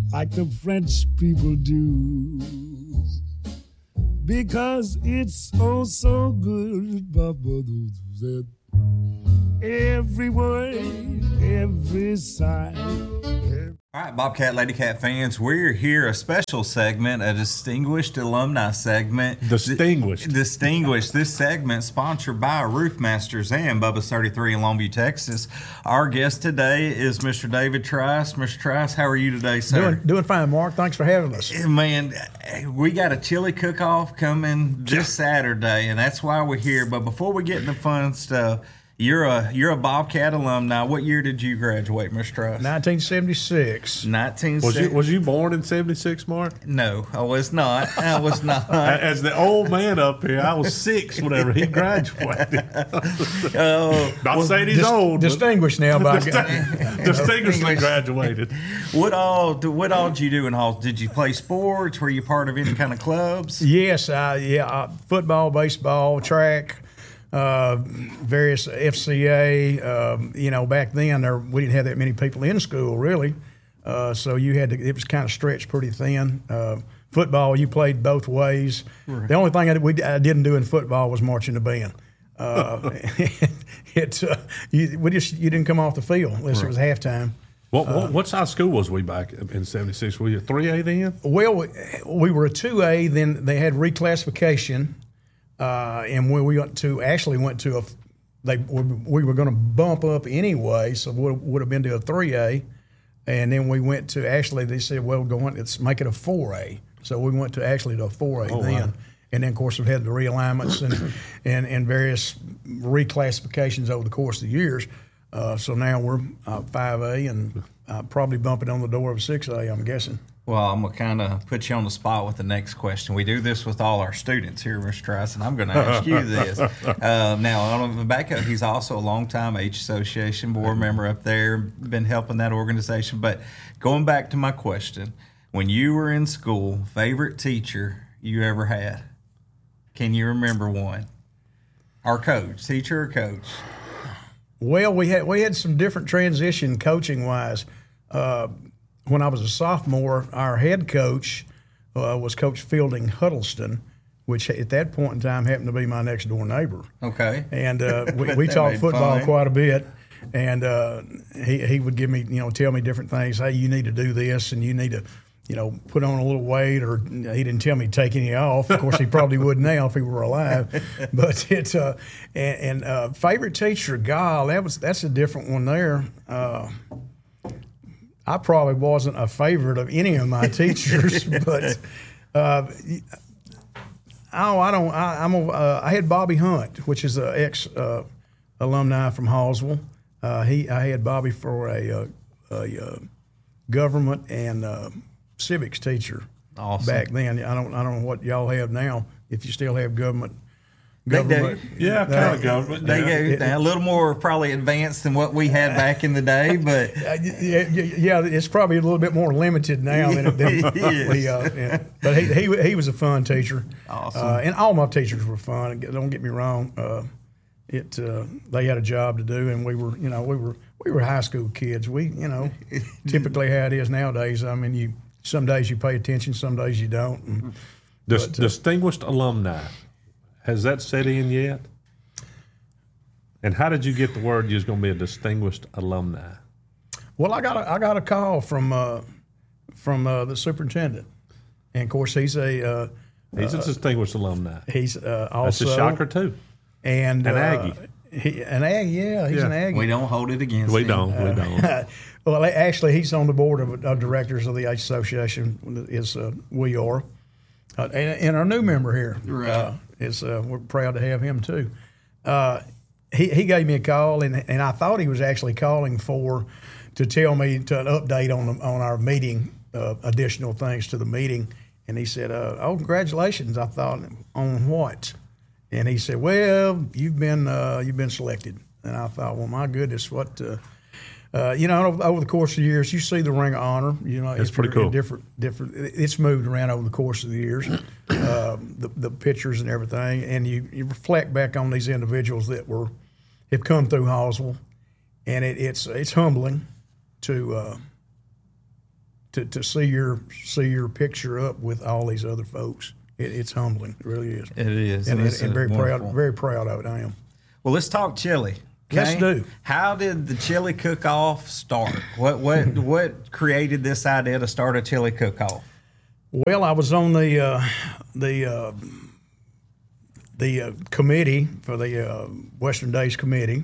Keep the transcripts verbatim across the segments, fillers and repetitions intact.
like the French people do. Because it's oh so good, every word, every sigh. All right, Bobcat, Lady Cat fans, we're here, a special segment, a distinguished alumni segment. Distinguished. D- distinguished. This segment sponsored by Roof Masters and Bubba's thirty-three in Longview, Texas. Our guest today is Mister David Trice. Mister Trice, how are you today, sir? Doing, doing fine, Mark. Thanks for having us. Man, we got a chili cook-off coming this Saturday, and that's why we're here. But before we get into fun stuff, You're a you're a Bobcat alumni. What year did you graduate, Mister Truss? nineteen seventy-six. nineteen Was you was you born in seventy-six, Mark? No, I was not. I was not. As the old man up here, I was six whenever he graduated. Oh, Not well, saying he's Dis- old. distinguished now by Distinguished, distinguishedly graduated. what all what all did you do in Halls? Did you play sports? Were you part of any kind of clubs? Yes, uh, yeah, uh, football, baseball, track, uh, various F C A. Um, you know, back then there we didn't have that many people in school really, uh, so you had to. It was kind of stretched pretty thin. Uh, football, you played both ways. Right. The only thing I, we, I didn't do in football was marching the band. Uh, it uh, you, we just you didn't come off the field unless right. it was halftime. What, what, what size school was we back in seventy-six? Were you a three A then? Well, we, we were a two A. Then they had reclassification, uh, and when we went to actually went to a, they we were going to bump up anyway, so we would have been to a three A, and then we went to actually they said, well, go on, let's make it a four A. So we went to actually to a four A oh, then, wow. And then of course we had the realignments and and and various reclassifications over the course of the years. Uh, so now we're uh, five A and uh, probably bumping on the door of six A, I'm guessing. Well, I'm going to kind of put you on the spot with the next question. We do this with all our students here, Mister Trice, and I'm going to ask you this. Uh, now, on the back up, he's also a longtime H Association board member up there, been helping that organization. But going back to my question, when you were in school, favorite teacher you ever had? Can you remember one? Or coach, teacher or coach? Well, we had we had some different transition coaching wise. Uh, when I was a sophomore, our head coach uh, was Coach Fielding Huddleston, which at that point in time happened to be my next door neighbor. Okay. And uh, we, we talked football fun. quite a bit, and uh, he he would give me you know tell me different things. Hey, you need to do this, and you need to. You know, put on a little weight, or he didn't tell me to take any off. Of course, he probably would now if he were alive. But it's uh, and, and uh, favorite teacher, God, that was that's a different one there. Uh, I probably wasn't a favorite of any of my teachers, but uh, oh, I don't. I, I'm a, uh, I had Bobby Hunt, which is an ex uh, alumni from Hallsville. Uh, he I had Bobby for a, a, a, a government and uh, civics teacher awesome. back then. I don't I don't know what y'all have now. If you still have government, government, they yeah, kind uh, of government. They yeah. go it, a little more probably advanced than what we had back in the day, but uh, yeah, yeah, it's probably a little bit more limited now than, than we. Uh, yeah. But he, he he was a fun teacher. Awesome, uh, and all my teachers were fun. Don't get me wrong. Uh, it uh, they had a job to do, and we were you know we were we were high school kids. We you know typically how it is nowadays. I mean you. Some days you pay attention, some days you don't. And, Dis- but, uh, distinguished alumni, has that set in yet? And how did you get the word you was going to be a distinguished alumni? Well, I got a, I got a call from uh, from uh, the superintendent, and of course he's a uh, he's a uh, distinguished alumni. He's uh, also that's a shocker too, and an uh, Aggie. He, an Aggie, yeah, he's yeah. an Aggie. We don't hold it against we him. don't. We don't. Uh, well, actually, he's on the board of, of directors of the H Association. Is uh, we are, uh, and, and our new member here right. uh, is uh, we're proud to have him too. Uh, he he gave me a call, and and I thought he was actually calling for to tell me to an update on the, on our meeting, uh, additional things to the meeting. And he said, uh, "Oh, congratulations!" I thought, on what? And he said, "Well, you've been uh, you've been selected." And I thought, "Well, my goodness, what?" Uh, Uh, you know, over the course of the years, you see the Ring of Honor. You know, it's pretty cool. Different, different. It's moved around over the course of the years, uh, the the pictures and everything, and you, you reflect back on these individuals that were have come through Hallsville, and it, it's it's humbling to uh, to, to see your see your picture up with all these other folks. It, it's humbling. It really is. It is. And, and, and, and very wonderful. proud very proud of it. I am. Well, let's talk chili. Let's do. How did the chili cook-off start? What what what created this idea to start a chili cook-off? Well, I was on the uh, the uh, the uh, committee for the uh, Western Days Committee,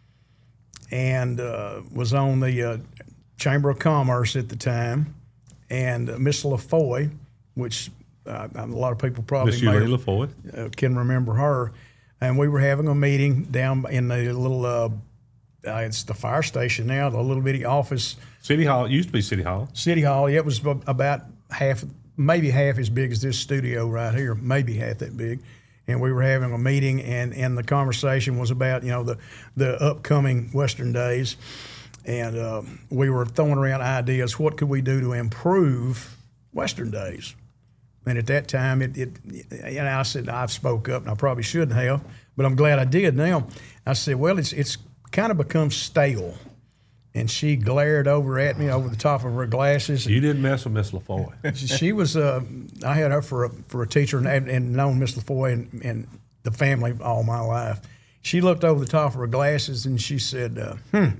and uh, was on the uh, Chamber of Commerce at the time, and uh, Miss LaFoy, which uh, a lot of people probably Miss may, Eulalie LaFoy. uh, can remember her. And we were having a meeting down in the little, uh, uh, it's the fire station now, the little bitty office. City Hall. It used to be City Hall. City Hall. It was ab- about half, maybe half as big as this studio right here, maybe half that big. And we were having a meeting, and, and the conversation was about, you know, the, the upcoming Western Days. And uh, we were throwing around ideas, what could we do to improve Western Days? And at that time, it, it, and I said, I spoke up, and I probably shouldn't have, but I'm glad I did now. I said, well, it's it's kind of become stale. And she glared over at me over the top of her glasses. You didn't mess with Miss LaFoy. She was, uh, I had her for a, for a teacher and, and known Miss LaFoy and, and the family all my life. She looked over the top of her glasses, and she said, uh, hmm,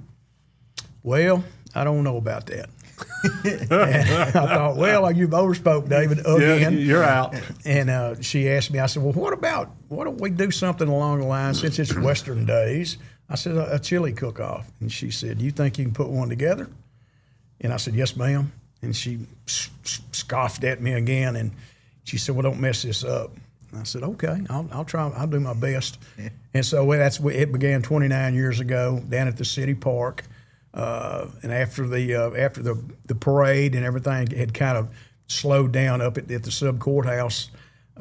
well, I don't know about that. And I thought, well, you've overspoke, David, again. Yeah, you're out. And uh, she asked me, I said, well, what about, why don't we do something along the line, since it's Western Days? I said, a, a chili cook-off. And she said, you think you can put one together? And I said, yes, ma'am. And she s- s- scoffed at me again, and she said, well, don't mess this up. And I said, okay, I'll, I'll try, I'll do my best. Yeah. And so well, that's it began twenty-nine years ago down at the city park. Uh, and after the uh, after the, the parade and everything had kind of slowed down up at, at the sub courthouse,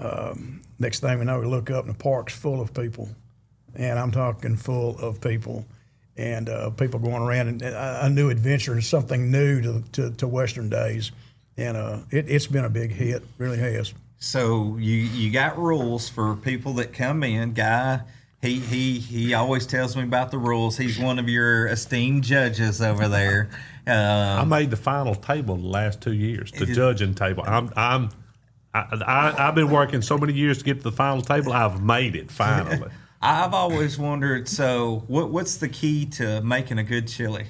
um, next thing we know, we look up and the park's full of people, and I'm talking full of people, and uh, people going around, and a, a new adventure and something new to to, to Western Days, and uh, it, it's been a big hit, really has. So you you got rules for people that come in, Guy. He he he always tells me about the rules. He's one of your esteemed judges over there. Um, I made the final table the last two years, the judging table. I'm I'm I, I I've been working so many years to get to the final table. I've made it finally. I've always wondered. So what what's the key to making a good chili?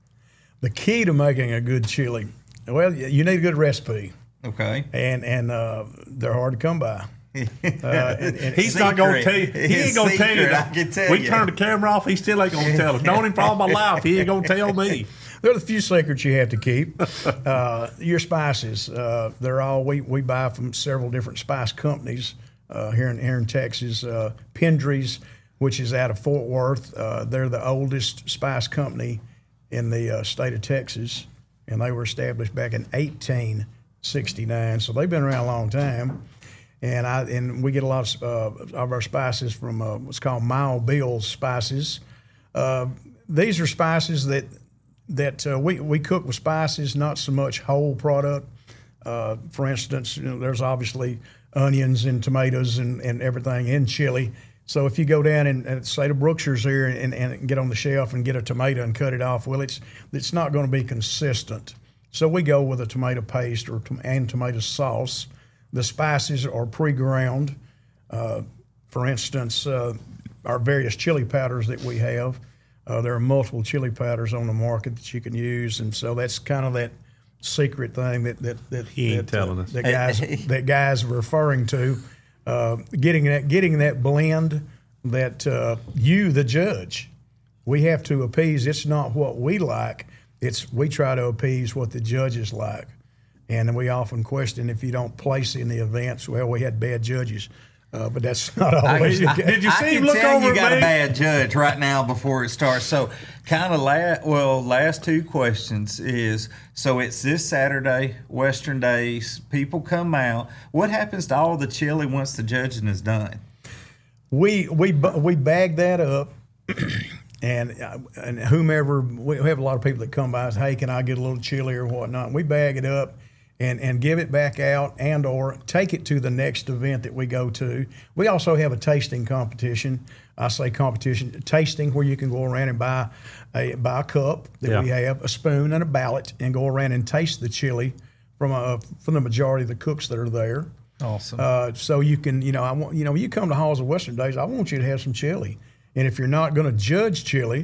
The key to making a good chili, well, you need a good recipe. Okay. And and uh, they're hard to come by. Uh, and, and He's secret. not going to tell you. He His ain't going to tell you. secret, That. I can tell we you. turn the camera off. He still ain't going to tell us. Known him for all my life. He ain't going to tell me. There's a few secrets you have to keep. Uh, your spices, uh, they're all we, we buy from several different spice companies uh, here in here in Texas. Uh, Pendry's, which is out of Fort Worth, uh, they're the oldest spice company in the uh, state of Texas, and they were established back in eighteen sixty-nine. So they've been around a long time. And I and we get a lot of, uh, of our spices from uh, what's called Mild Bill's spices. Uh, these are spices that that uh, we we cook with spices, not so much whole product. Uh, for instance, you know, there's obviously onions and tomatoes and, and everything in chili. So if you go down and, and say to Brookshire's here and, and get on the shelf and get a tomato and cut it off, well, it's it's not going to be consistent. So we go with a tomato paste or and tomato sauce. The spices are pre-ground. Uh, for instance, uh, our various chili powders that we have, uh, there are multiple chili powders on the market that you can use, and so that's kind of that secret thing that that that, He ain't that, telling uh, us. that guys that guys are referring to. Uh, getting that getting that blend that uh, you, the judge, we have to appease. It's not what we like. It's we try to appease what the judges like. And we often question if you don't place in the events. Well, we had bad judges, uh, but that's not always. I, the Did you I see him can look tell over you at got me? a bad judge right now before it starts. So, kind of la- well, last two questions is so it's this Saturday, Western Days. People come out. What happens to all the chili once the judging is done? We we bu- we bag that up, and uh, and whomever we have a lot of people that come by and say, hey, can I get a little chili or whatnot? We bag it up, and, and give it back out and or take it to the next event that we go to. We also have a tasting competition. I say competition, tasting, where you can go around and buy a, buy a cup that Yeah. we have, a spoon and a ballot, and go around and taste the chili from a, from the majority of the cooks that are there. Awesome. Uh, so you can, you know, I want, you know, when you come to Halls of Western Days, I want you to have some chili. And if you're not going to judge chili,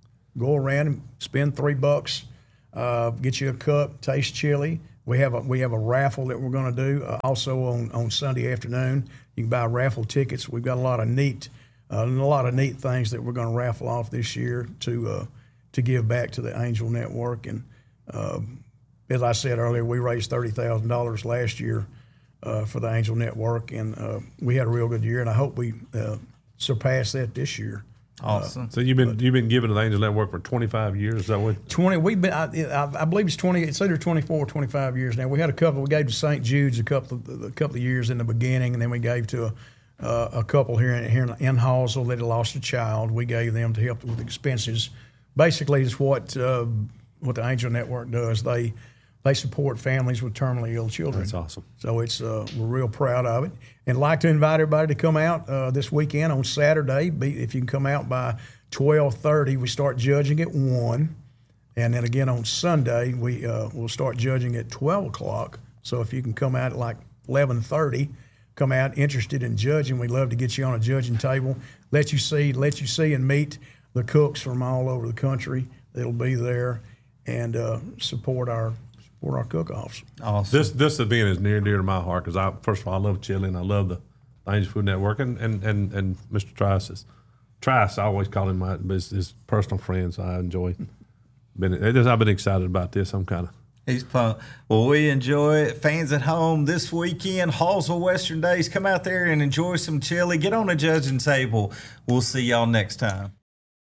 go around and spend three bucks, uh, get you a cup, taste chili. We have a we have a raffle that we're going to do uh, also on, on Sunday afternoon. You can buy raffle tickets. We've got a lot of neat uh, a lot of neat things that we're going to raffle off this year to uh, to give back to the Angel Network. And uh, as I said earlier, we raised thirty thousand dollars last year uh, for the Angel Network, and uh, we had a real good year. And I hope we uh, surpass that this year. Awesome. So you've been you've been giving to the Angel Network for twenty-five years. Is that what? twenty. We've been. I, I, I believe it's twenty. It's either twenty-four or twenty-five years now. We had a couple. We gave to Saint Jude's a couple of a couple of years in the beginning, and then we gave to a uh, a couple here in here in, in Hallsville that had lost a child. We gave them to help with expenses. Basically, it's what uh, what the Angel Network does. They they support families with terminally ill children. That's awesome. So it's uh, we're real proud of it, and like to invite everybody to come out uh, this weekend on Saturday. Be, if you can come out by twelve thirty, we start judging at one, and then again on Sunday we uh, will start judging at twelve o'clock. So if you can come out at like eleven thirty, come out interested in judging, we'd love to get you on a judging table, let you see, let you see and meet the cooks from all over the country that'll be there, and uh, support our. For our cook-offs. Awesome. This this event is near and dear to my heart because I first of all I love chili and I love the Angel Food Network and and and, and Mister Trice is Trice. I always call him my his, his personal friend, so I enjoy. Been it is, I've been excited about this. I'm kind of. He's pumped. Well, we enjoy it. Fans at home this weekend, Hallsville Western Days. Come out there and enjoy some chili. Get on a judging table. We'll see y'all next time.